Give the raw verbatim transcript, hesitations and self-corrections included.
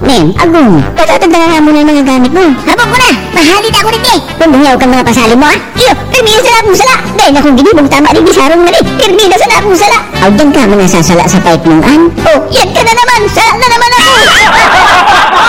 Nem, agong. Patatanda nga muna ang mga gamit mo. Habang ko na, mahalit ako rin eh. Kung bunyaw kang mga pasali mo, ha? Iyo, termina sa napong sala. Dahil akong ginibong tama rin bisarong na rin. Termina sa napong sala. Aw, dyan ka man nasasala sa pipe mong an. Oh, yan ka na naman. Sala na naman ako.